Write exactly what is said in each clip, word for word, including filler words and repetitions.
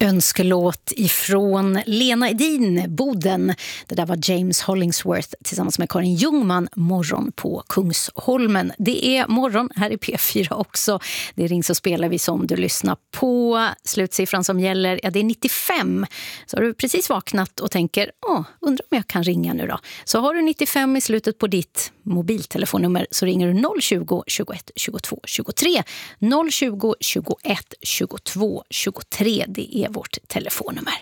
Önskelåt ifrån Lena Edin, Boden. Det där var James Hollingsworth tillsammans med Karin Ljungman, Morgon på Kungsholmen. Det är morgon här i P fyra också. Det rings och spelar vi som du lyssnar på. Slutsiffran som gäller, ja, det är nittiofem. Så har du precis vaknat och tänker, åh, undrar om jag kan ringa nu då. Så har du nittiofem i slutet på ditt mobiltelefonnummer så ringer du noll tjugo, tjugoett, tjugotvå, tjugotre. noll tjugo, tjugoett, tjugotvå, tjugotre. Det är vårt telefonnummer.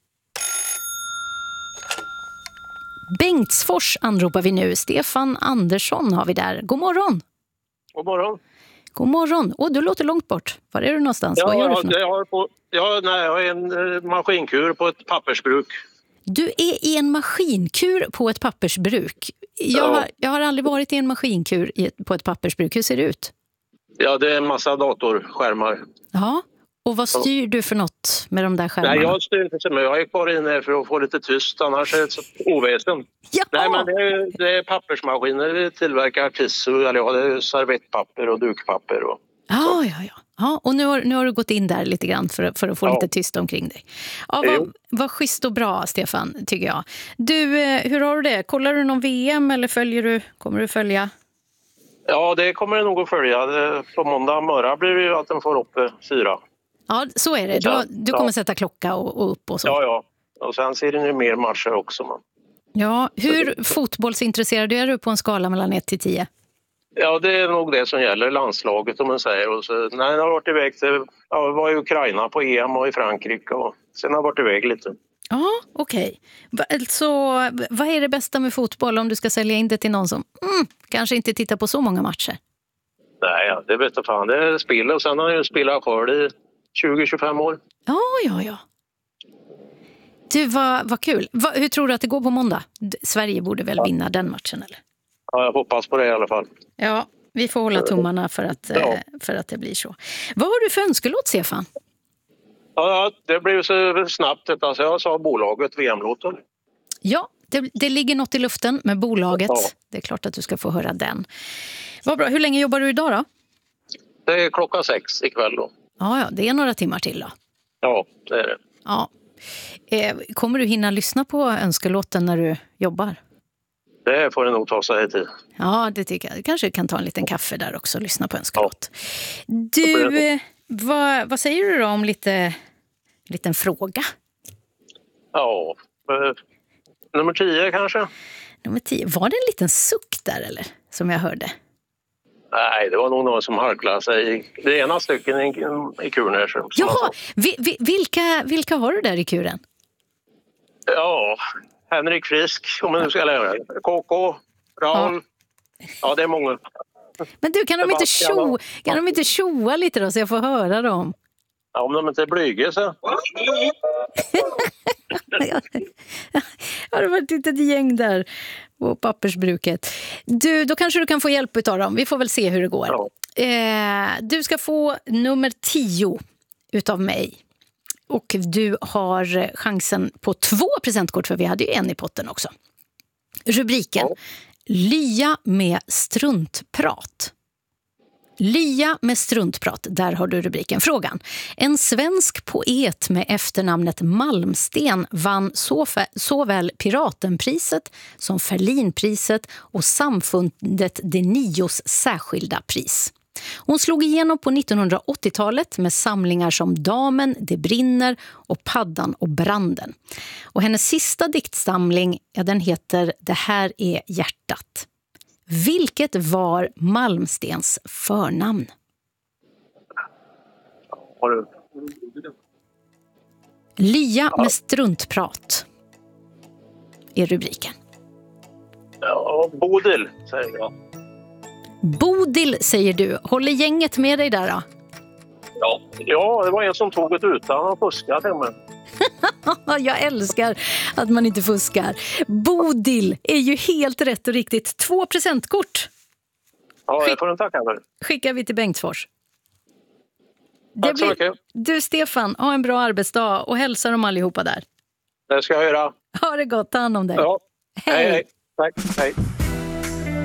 Bengtsfors anropar vi nu. Stefan Andersson har vi där. God morgon. God morgon. God morgon. Åh, du låter långt bort. Var är du någonstans? Ja, Vad gör du för något? jag, har på, jag, nej, jag har en eh, maskinkur på ett pappersbruk. Du är i en maskinkur på ett pappersbruk. Jag, Ja. har, jag har aldrig varit i en maskinkur i ett, på ett pappersbruk. Hur ser det ut? Ja, det är en massa datorskärmar. Ja. Och vad styr du för något med de där skärmarna? Nej, jag styr inte så mycket. Jag gick bara in här för att få lite tyst, annars är det ett så oväsen. Ja. Nej, men det är, det är pappersmaskiner. Vi tillverkar tissue, eller ja, det är servettpapper och dukpapper. Och, Ja, ja, ja. Ja, och nu har, nu har du gått in där lite grann för, för att få Ja. lite tyst omkring dig. Ja, Jo. vad, vad schysst och bra, Stefan, tycker jag. Du, eh, hur har du det? Kollar du någon V M eller följer du, kommer du följa? ja, det kommer det nog att följa. Det, på måndag morgon blir det ju att den får upp eh, fyra. Ja, så är det. Du, har- du kommer Ja. sätta klocka och, och upp och så. Ja, ja. Och sen ser det ju mer matcher också. Man. Ja, hur fotbollsintresserad är du på en skala mellan ett till tio? Ja, det är nog det som gäller landslaget, om man säger. Och så, nej, jag har varit iväg till, ja, jag var i Ukraina på E M och i Frankrike och sen har jag varit iväg lite. Ja, okej. Va- Alltså, vad är det bästa med fotboll om du ska sälja in det till någon som mm, kanske inte tittar på så många matcher? Nej, ja, det vet jag fan. Det är spel och sen har jag ju spelat själv i tjugo till tjugofem år. Ja, ja, ja. Du, vad, vad kul. Va, hur tror du att det går på måndag? D- Sverige borde väl vinna den matchen, eller? Ja, jag hoppas på det i alla fall. Ja, vi får hålla tummarna för att, Ja. eh, för att det blir så. Vad har du för önskelåt, Stefan? Ja, det blev så snabbt. Alltså, jag sa bolaget V M-låten. Ja, det, det ligger något i luften med bolaget. Ja. Det är klart att du ska få höra den. Vad bra. Hur länge jobbar du idag då? Det är klockan sex ikväll då. Ja, ja, det är några timmar till då. Ja, det är det. Ja. Eh, kommer du hinna lyssna på önskelåten när du jobbar? Det får det nog ta sig till. Ja, det tycker jag. Du kanske kan ta en liten kaffe där också och lyssna på önskelåt. Det Du, blir eh, vad, vad säger du då om lite liten fråga? Ja, eh, nummer tio kanske? Nummer tio. Var det en liten suck där eller? Som jag hörde. Nej, det var nog någon som harklade sig i det ena stycken i, i kuren här. som- som han Jaha, sa. vi, vi, vilka, vilka har du där i kuren? Ja, Henrik Frisk, om man nu ska lära det. K K, Raul. Ja. ja, det är många. Men du, kan de inte Sebastian tjo, och- kan de inte tjoa lite då så jag får höra dem? Ja, om de inte är blyga så. Har det varit ett litet gäng där på pappersbruket. Du, då kanske du kan få hjälp av dem. Vi får väl se hur det går. Ja. Eh, du ska få nummer tio utav mig. Och du har chansen på två presentkort, för vi hade ju en i potten också. Rubriken: Ja. Lya med struntprat. Lya med struntprat, där har du rubriken. Frågan: en svensk poet med efternamnet Malmsten vann såfä- såväl Piratenpriset som Ferlinpriset och Samfundet de Nios särskilda pris. Hon slog igenom på nittonhundraåttiotalet med samlingar som Damen, Det brinner och Paddan och branden. Och hennes sista diktsamling, ja, den heter Det här är hjärtat. Vilket var Malmstens förnamn? Har du? Lya med struntprat är rubriken. Ja, Bodil, säger jag. Bodil, säger du. Håller gänget med dig där då? Ja. ja, det var en som tog ett utan och fuskade till mig. Jag älskar att man inte fuskar. Bodil är ju helt rätt och riktigt. Två presentkort Ja, jag får en tacka för. skickar vi till Bengtsfors. Det Tack så mycket. Du, Stefan, ha en bra arbetsdag och hälsa dem allihopa där. Det ska jag göra. Ha det gott, ta hand om dig. Ja. Hej. Hej, hej. Tack, hej.